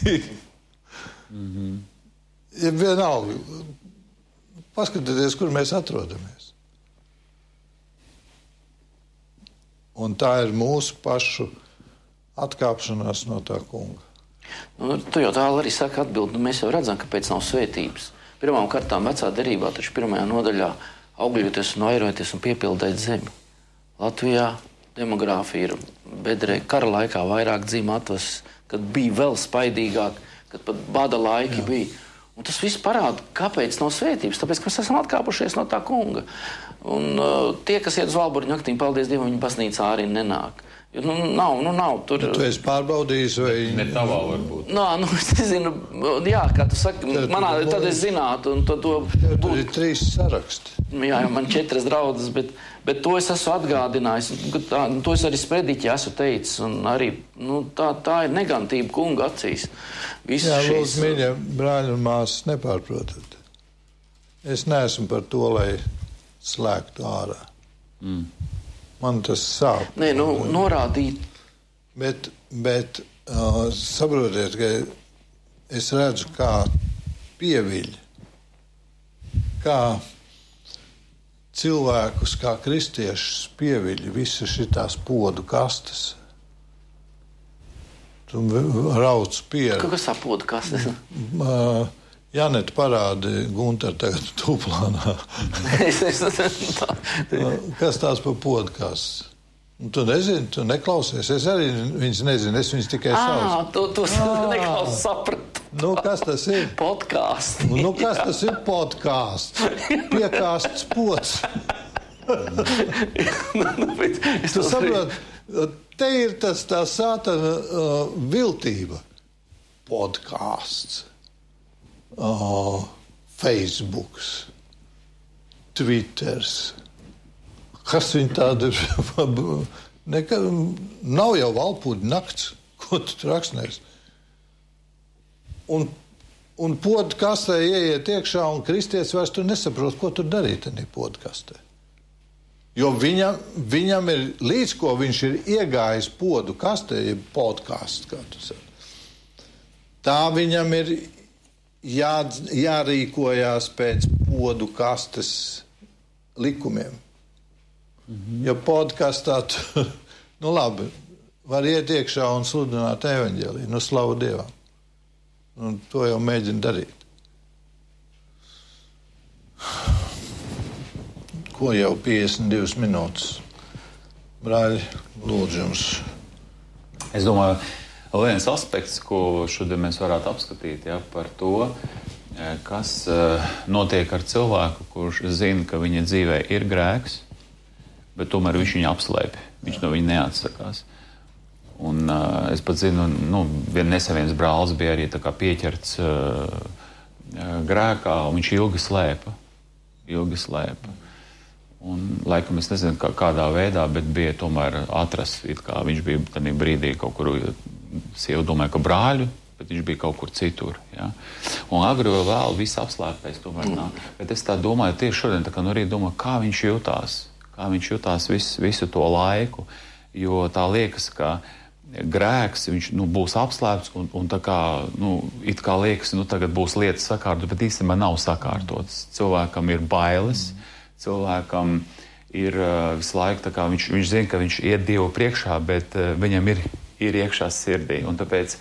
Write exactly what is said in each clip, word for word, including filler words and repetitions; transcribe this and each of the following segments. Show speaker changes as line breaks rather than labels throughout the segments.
mm-hmm.
Ja vienalga, paskatieties, kur mēs atrodamies. Un tā ir mūsu pašu atkāpšanās no tā kunga.
Nu, tu jau tā arī saka atbildi, nu, mēs jau redzam, kāpēc nav svētības. Pirmām kārtām vecā derībā, taču pirmajā nodaļā augļoties un vairoties un piepildēt zemi. Latvijā demogrāfija ir bedrē, kara laikā vairāk dzīma atvases, kad bija vēl spaidīgāk, kad pat bada laiki Jā. bija. Un tas viss parāda, kāpēc nav svētības, tāpēc, ka mēs esam atkāpušies no tā kunga. Un uh, tie, kas iet uz Valburņu naktīm, paldies Dievam, viņi baznīcā arī nenāk. Jo, nu, nav, nu, nav tur...
Bet tu esi pārbaudījis, vai...
Ne tavā varbūt.
Nā, nu, es nezinu, jā, kā tu saki, Tev, manā, tu tad es zinātu, un to... to
Tev tur ir trīs saraksti.
Jā, man četras draudzes, bet, bet to es esmu atgādinājis, tā, to es arī sprediķi esmu teicis, un arī, nu, tā, tā ir negantība kunga acīs. Visu
jā,
šīs...
lūdzu, mīļa brāļi un māsas, nepārprotat. Es neesmu par to, lai slēgtu ārā.
Mm.
Man tas sāp.
Nē, nu, norādīt.
Bet, bet uh, saprotiet, ka es redzu, kā pieviļ, kā cilvēkus, kā kristiešus pieviļ visa šitās podu kastes. Tu rauc pieru.
Kas tā podu kastes?
Uh, Janeta parādi Gunter tagad tūplānā. Kas tās par podkāsts? Tu nezini, tu neklausies. Es arī viņas nezinu, es viņas tikai saucu.
Ā, tu, tu neklausi sapratu.
Nu, kas tas ir?
Podkāsts.
Nu, kas tas ir podkāsts? Piekāsts pods. Tu saproti, te ir tas tā sātana uh, viltība. Podkāsts. Oh, Facebooks, Twitters. Kas viņi tādi ir? Neka, nav jau valpuļu nakts, ko tu traksnēs. Un, un podkastē ieiet iekšā, un kristietis vairs tu nesaprot, ko tur darīt tajā podkastē. Jo viņam, viņam ir, līdz ko viņš ir iegājis podu kastē, ja podkāsts, kā tu saki. Tā viņam ir Jā, jārīkojās pēc podu kastes likumiem. Mm-hmm. Jo podkastā, nu labi, var iet iekšā un sludināt evaņģēliju, nu slavu Dievam. Un to jau mēģina darīt. Ko jau piecdesmit divas minūtes? Brāļi, lūdzu jums.
Es domāju, viens aspekts, ko šodien mēs varētu apskatīt, ja, par to, kas notiek ar cilvēku, kurš zina, ka viņa dzīvē ir grēks, bet tomēr viņš viņu apslēpj, viņš no viņa neatsakās. Un uh, es pat zinu, nu, vien nesen viens brālis bija arī tā kā pieķerts uh, grēkā, un viņš ilgi slēpa, ilgi slēpa. Un, laikam, es nezinu, kā, kādā veidā, bet bija tomēr atrasts, it kā viņš bija tādā brīdī kaut kur, sieva domāja, ka brāļu, bet viņš bija kaut kur citur, ja. Un agri vai vēl viss apslēpēs tomēr nāk. Bet es tā domāju, tieši šodien, tā kā nu arī domāju, kā viņš jutās, kā viņš jutās visu, visu to laiku, jo tā liekas, ka grēks, viņš, nu, būs apslēpts un, un tā kā, nu, it kā liekas, nu, tagad būs lietas sakārtot, bet īstenībā nav sakārtotas. Cilvēkam ir bailes, cilvēkam ir uh, visu laiku, tā kā viņš, viņš zina, ka viņš iet Dievu priekšā, bet uh, viņam ir, ir iekšā sirdī. Un tāpēc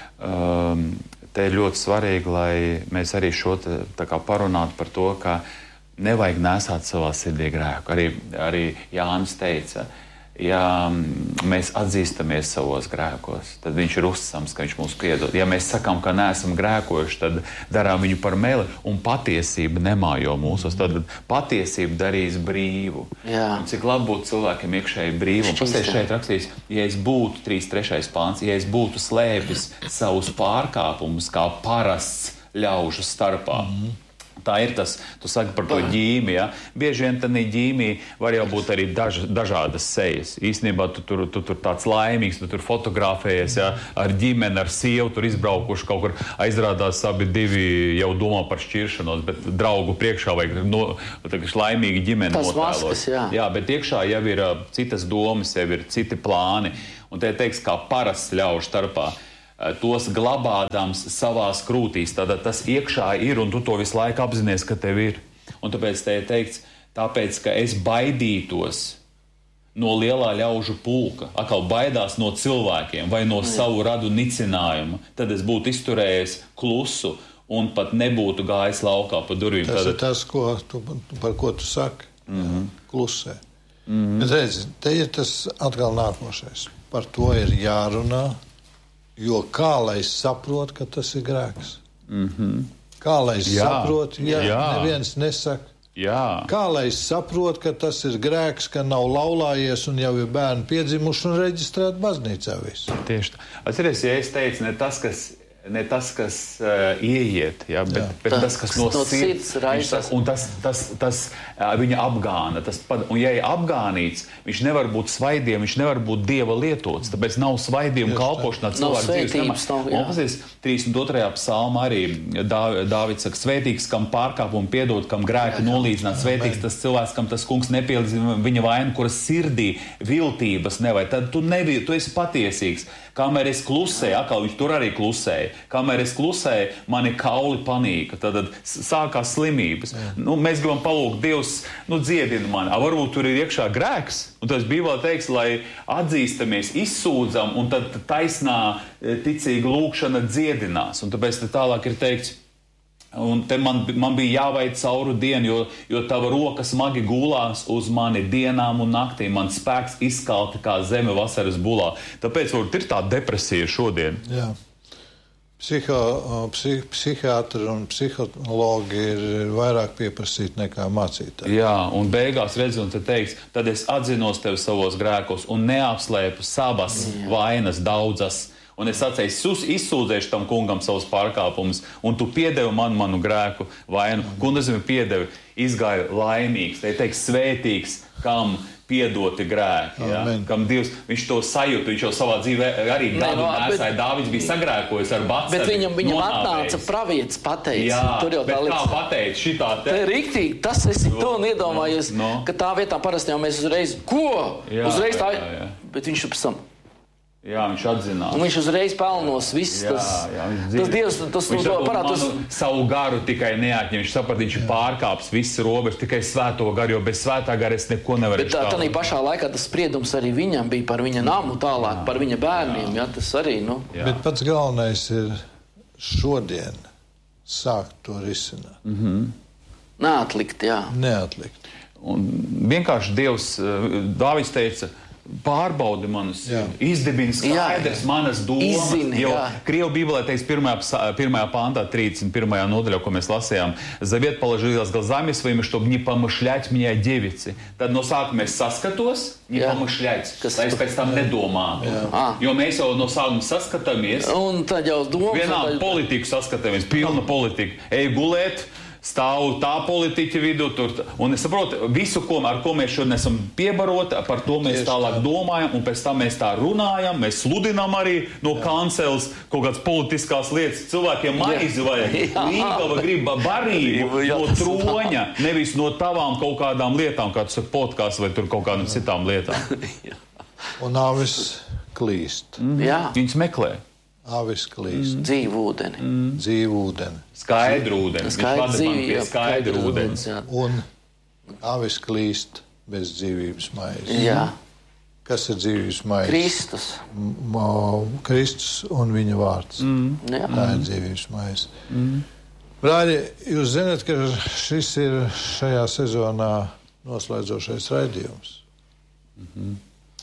um, te ir ļoti svarīgi, lai mēs arī šo te, tā kā parunātu par to, ka nevajag nesāt savā sirdī grēku. Arī, arī Jānis teica, ja mēs atzīstamies savos grēkos, tad viņš ir uzticams, ka viņš mums piedod. Ja mēs sakām, ka neesam grēkojuši, tad darām viņu par meli, un patiesība nemājo mūsos. Tad patiesība darīs brīvu. Un cik labi būtu cilvēkiem iekšēji brīvu. Un pasties šeit rakstīs, ja es būtu trīs trešais pāns, ja es būtu slēpis savus pārkāpumus kā parasts ļaužu starpā. Mm-hmm. Tā ir tas, tu saki par to ģīmi, ja? Bieži vien tādā ģīmī var jau būt arī daž, dažādas sejas. Īstenībā tu tur, tu tur tāds laimīgs, tu tur fotografējies, ja? Ar ģimeni, ar sievu, tur izbraukuši kaut kur, aizrādās abi divi jau domā par šķiršanos, bet draugu priekšā vajag no, laimīgi ģimeni notēlot.
Maskas, jā.
Jā, bet iekšā jau ir citas domas, jau ir citi plāni. Un te teiks, kā parasts ļaužu starpā. tos glabādams savās krūtīs. Tātad tas iekšā ir, un tu to visu laiku apzinies, ka tev ir. Un tāpēc te ir teikts, tāpēc, ka es baidītos no lielā ļaužu pulka, atkal baidās no cilvēkiem vai no savu radu nicinājuma, tad es būtu izturējies klusu un pat nebūtu gājis laukā pa durvīm.
Tas
Tātad...
ir tas, ko tu, par ko tu saki, mm-hmm. klusē. Mm-hmm. Bet redzi, te ir tas atkal nākošais. Par to ir jārunā, jo kā lai es saprotu, ka tas ir grēks? Mm-hmm. Kā lai es
Jā.
saprotu, ja
Jā.
neviens nesaka?
Jā.
Kā lai es saprotu, ka tas ir grēks, ka nav laulājies un jau ir bērni piedzimuši un reģistrēti baznīcā visu?
Tieši tā. Atceries, ja es teicu, ne tas, kas, ne tas, kas uh, ieiet, ja, bet,
Jā.
bet tas, kas no,
no
sirds,
sirds raisās.
un tas, tas, tas uh, viņa apgāna. Tas, un ja ir apgānīts, viņš nevar būt svaidiem, viņš nevar būt Dieva lietots. Tāpēc nav svaidiem kalpošanā cilvēku dzīves. Un pasies, trīsdesmit otrajā psalmā arī Dā, Dāvids saka, svētīgs, kam pārkāpumu piedod, kam grēku nolīdzināt, svētīgs tas cilvēks, kam tas kungs nepielīdzina viņa vainu, kuras sirdī viltības nevajag. Tad tu, nevi, tu esi patiesīgs. Kamēr es klusēju, atkal viņš tur arī klusēja, kamēr es klusēju, mani kauli panīka, tad sākās slimības. Nu, mēs gribam palūgt, Dievs, nu, dziedina mani. A, varbūt tur ir iekšā grēks, un tas Bībelē teiks, lai atzīstamies, izsūdzam, un tad taisnā ticīga lūkšana dziedinās. Un tāpēc te tālāk ir teikts, un te man, man bija jāveic cauru dienu, jo, jo tava roka smagi gulās uz mani dienām un naktīm. Man spēks izkalta kā zeme vasaras bulā. Tāpēc varbūt ir tā depresija šodien.
Jā. Psiho, psih, psihiatri un psihologi ir vairāk pieprasīti nekā mācītāji.
Jā, un beigās redz, un te teiks, tad es atzinos tev savos grēkos un neapslēpu savas Jā. vainas daudzas. Un es atceju, izsūdzēšu tam kungam savus pārkāpumus, un tu piedevi man manu grēku vainu. Ko nozīmē piedevi? Izgāja laimīgs, te teiks svētīgs, kam piedoti grēki. Ja? Kam Dievs, viņš to sajūta, viņš jau savā dzīvē arī gadu no, nesāja. Dāvids bija sagrēkojis ar Batsebi.
Bet viņam, viņam atnāca pravietis pateicis.
Jā,
tur jau
bet
tā
kā pateicis šitā te?
Te riktīgi, tas esi to nedomājies,
no.
ka tā vietā parasti jau mēs uzreiz, ko?
Jā,
uzreiz tā,
jā, jā.
Bet viņš pēc tam.
Jā, viņš atzinās.
Un viņš uzreiz pelnos viss
jā,
tas,
jā,
tas Dievs, tas
viņš
to parāds.
Savu garu tikai neatņem, viņš saprata, viņš ir pārkāps visas robežas, tikai svēto garu, jo bez svētā gara es neko nevaru.
Bet tā, tā pašā laikā tas spriedums arī viņam bija par viņa namu tālāk, jā, par viņa bērniem, jā, tas arī, nu.
Jā. Bet pats galvenais ir šodien sākt to risināt.
Mm-hmm.
Neatlikt, jā.
Neatlikt.
Un vienkārši Dievs, Dāvids teica, pārbaudi manas, izdibini skaidrs manas domas.
Izzini,
jo Krievu Bībelē teiks pirmajā, pirmajā пантā, тридцать первая nodaļā, ko mēs lasījām, Завет положил с глазами своими, чтобы не помышлять мне о девице. Tad no sākuma es saskatos, не помышлять, lai es pēc tam nedomātu. Jo mēs jau no sākuma saskatāmies.
Un tad jau domā.
Vienā politiku saskatāmies, pilna politika. Ej gulēt, stāv tā politiķa vidū. Tur, un es saprotu, visu, ko, ar ko mēs šodien esam piebaroti, par to mēs Tieši tālāk tā. domājam, un pēc tam mēs tā runājam, mēs sludinām arī no kancels kaut kādas politiskās lietas. Cilvēkiem maizi vajag, līgava grib barību no troņa, nevis no tavām kaut kādām lietām, kā tu saki podkāsts vai tur kaut kādām citām lietām.
Un avis klīst.
Mm. Jā. Viņus meklē.
Avis klīst.
Mm. Dzīvu ūdeni.
Mm. Dzīvu ūdeni.
Skaidru ūdeni.
Skaidru dzīvi,
skaidru ūdeni.
Un avis klīst bez dzīvības maizes.
Jā.
Kas ir dzīvības maizes?
Kristus.
M Kristus un viņa vārds.
Mm. Jā.
Tā ir dzīvības maizes. Mm. Brāļi, jūs zināt, ka šis ir šajā sezonā noslēdzošais raidījums. Mm-hmm.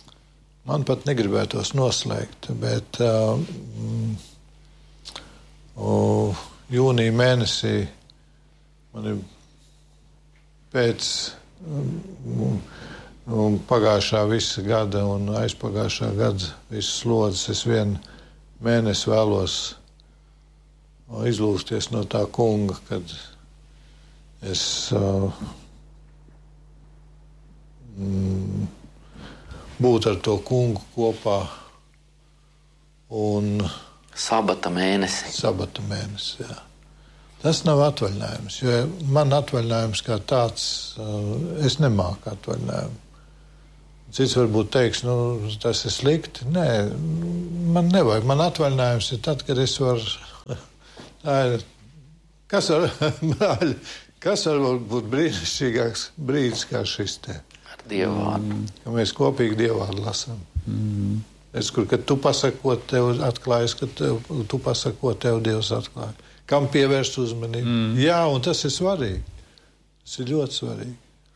Man pat negribētos noslēgt, bet uh, mm, uh, jūnija mēnesī man ir pēc um, um, pagājušā visa gada un aizpagājušā gada visas slodzes es vienu mēnesi vēlos uh, izlūsties no tā kunga, kad es uh, mm, būt ar to kungu kopā un
sabata mēnesi.
Sabata mēnesi, jā. Tas nav atvaļinājums, jo man atvaļinājums kā tāds, es nemāku atvaļinājumu. Cits varbūt teiks, nu, tas ir slikti. Nē, man nevajag. Man atvaļinājums ir tad, kad es varu... Tā ir... Kas var, brāļi, kas var būt brīnišķīgāks brīdis kā šis te?
Ar Dievu vārdu.
Mm. Ka mēs kopīgi Dievu vārdu lasām. Mm. Es, kur, kad tu pasaki, ko tev atklājas, kad tev, tu pasaki, ko tev Dievs atklāja. Kam pievērst uzmanību? Mm. Jā, un tas ir svarīgi. Tas ir ļoti svarīgi.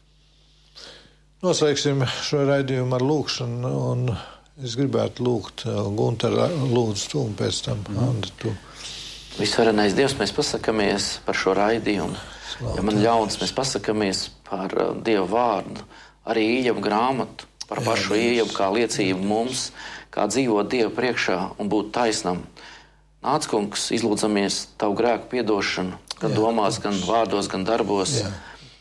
Noslēgsim šo raidījumu ar lūkšanu, un es gribētu lūgt Gunteru, lūdzu tu, un pēc tam mm. Andi, tu.
Visvarenais Dievs, mēs pasakamies par šo raidījumu. Slāv, ja man ļauns, mēs pasakamies par uh, Dievu vārdu, arī Iejabu grāmatu, par Jā, pašu Iejabu kā liecību mums, kā dzīvot Dievu priekšā un būt taisnam. Nāc, kungs, izlūdzamies tavu grēku piedošanu, gan Jā, domās, kungs. Gan vārdos, gan darbos. Jā.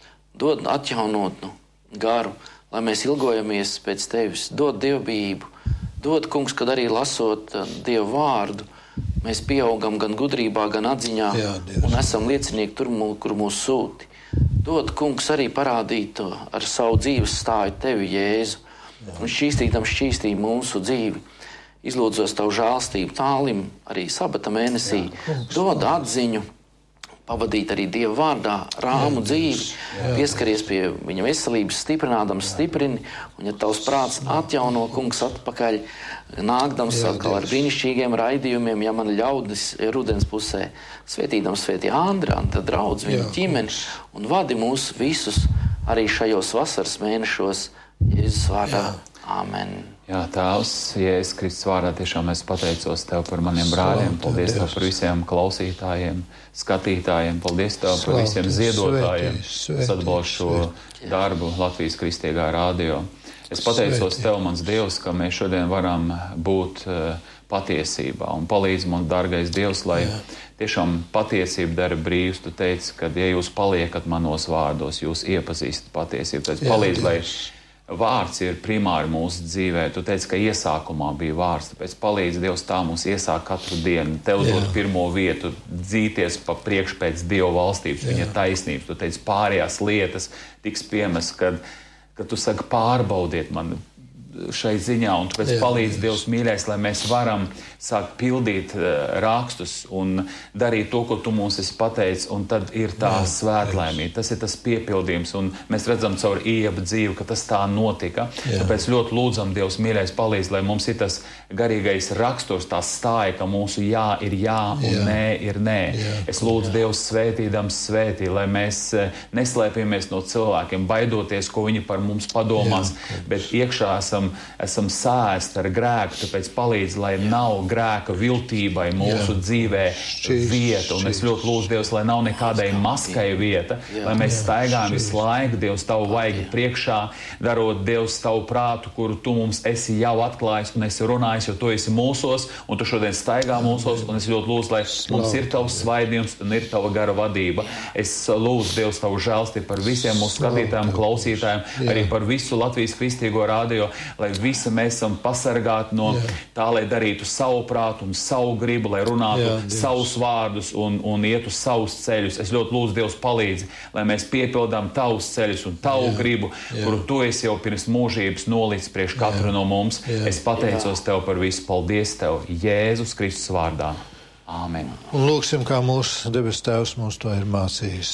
Dod atjaunotnu garu, lai mēs ilgojamies pēc tevis. Dod dievbijību. Dod, kungs, kad arī lasot uh, Dievu vārdu, mēs pieaugam gan gudrībā, gan atziņā. Jā, un esam liecinieki tur, kur mūs sūti. Dod, kungs, arī parādīt to ar savu dzīves stāju tevi, Jēzu. Jā. Un šķīstītam šķīstī mūsu dzīvi. Izlūdzos tavu žālstību tālim, arī sabata mēnesī. Jā, kungs, dod atziņu, pavadīt arī Dieva vārdā rāmu jā, dzīvi, jā. Pieskaries pie viņa veselības, stiprinādams stiprini, un ja tavs prāts atjauno, kungs, atpakaļ, nākdams jā, atkal ar brīnišķīgiem raidījumiem, ja man ļaudis rudens pusē, svētīdams svētī Andri, Anta draudz, viņa jā, ģimeni, kungs. Un vadi mūs visus arī šajos vasaras mēnešos, Jēzus vārdā. Jā. Amen.
Jā, Tēvs, Jēzus Kristus vārdā tiešām es pateicos Tev par maniem brāļiem, paldies Tev par visiem klausītājiem, skatītājiem, paldies Tev par visiem ziedotājiem, kas atbalsta šo darbu Latvijas Kristīgā radio. Es pateicos Tev, mans Dievs, ka mēs šodien varam būt uh, patiesībā un palīdz mums, dārgais Dievs, lai Jā. Tiešām patiesība dara brīvs. Tu teici, ka ja jūs paliekat manos vārdos, jūs iepazīstat patiesību. Tad palīdz, lai vārds ir primāri mūsu dzīvē. Tu teici, ka iesākumā bija vārds, tāpēc palīdz Dievs tā mums iesāk katru dienu. Tev dod pirmo vietu, dzīties pa priekš pēc Dieva valstības, Jā. Viņa taisnības. Tu teici, pārējās lietas tiks piemest, kad, kad tu saki, pārbaudiet mani šai ziņā, un tāpēc Jā, palīdz Dievs mīļais, lai mēs varam sākt pildīt uh, rakstus un darīt to, ko Tu mums esi pateicis, un tad ir tā Jā, svētlaimība. Tas ir tas piepildījums, un mēs redzam caur Iejabu dzīvi, ka tas tā notika. Jā. Tāpēc ļoti lūdzam Dievs mīļais palīdz, lai mums ir tas garīgais raksturs, tā stāja, ka mūsu jā ir jā un jā. Nē ir nē. Jā. Es lūdzu Dievs svētīdams svētī, lai mēs uh, neslēpjamies no cilvēkiem, baidoties, ko viņi par mums padomās, Jā, bet iekšā esam esam sēsti ar grēku, tāpēc palīdz, lai nav grēka viltībai mūsu Jā. Dzīvē vieta. Un es ļoti lūdzu, Dievs, lai nav nekādai maskai vieta, Jā. Lai mēs staigājam visu laiku, Dievs, Tavu vaigu priekšā, darot, Dievs, Tavu prātu, kuru Tu mums esi jau atklājis un esi runājis, jo Tu esi mūsos, un Tu šodien staigā mūsos, un es ļoti lūdzu, lai mums ir Tavs svaidījums un ir Tava gara vadība. Es lūdzu, Dievs, Tavu žēlstību par visiem mūsu skatītājiem, klausītājiem, arī par visu Latvijas Kristīgo radio, lai visi mēs esam pasargāti no Jā. Tā, lai darītu savu prātu un savu gribu, lai runātu Jā, savus vārdus un, un ietu savus ceļus. Es ļoti lūdzu, Dievs, palīdzi, lai mēs piepildām Tavus ceļus un Tavu Jā. Gribu, Jā. Kuru Tu esi jau pirms mūžības nolicis priekš katru Jā. No mums. Jā. Es pateicos Jā. Tev par visu. Paldies Tev, Jēzus Kristus vārdā. Āmen. Un lūksim, kā mūsu debes Tēvs mums to ir mācījis.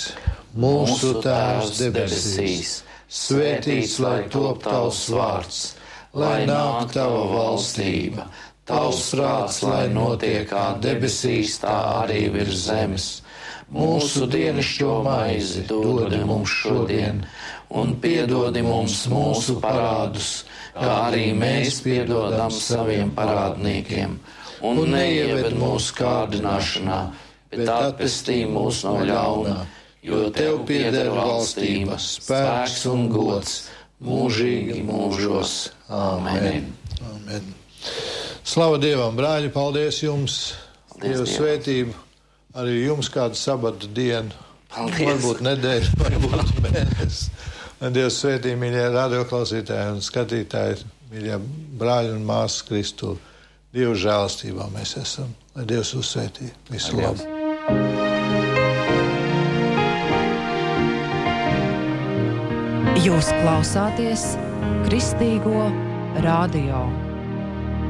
Mūsu Tēvs debesīs, svētīts lai top Tavs vārds, lai nāk Tava valstība, Tavs prāts, lai notiek kā debesīs, tā arī virs zemes. Mūsu dienascho maizi dodi mums šodien, un piedodi mums mūsu parādus, kā arī mēs piedodam saviem parādniekiem. Un neieved mūsu kārdināšanā, bet atpestī mūs no ļaunā, jo Tev pieder valstība, spēks un gods, mūžīgi mūžos. Amen. Amen. Slava Dievam, brāļi, paldies jums. Dieva svētību. Arī jums kādu sabatu dienu. Paldies. Varbūt nedēļu, varbūt mēnesi. Dievs svētī, mīļie radioklausītāji un skatītāji, mīļie brāļi un māsas Kristu. Dieva žēlastībā mēs esam. Lai Dievs uzsvētī. Visu labu.
Jūs klausāties Kristīgo radio.